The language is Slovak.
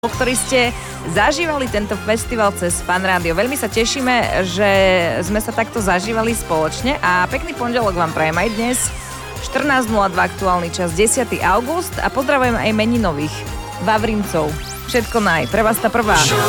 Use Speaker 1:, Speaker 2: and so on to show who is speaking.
Speaker 1: ktorí ste zažívali tento festival cez Fan Rádio. Veľmi sa tešíme, že sme sa takto zažívali spoločne a pekný pondelok vám prajem aj dnes. 14.02 aktuálny čas, 10. august a pozdravujem aj meninových Vavrincov. Všetko naj, pre vás tá prvá.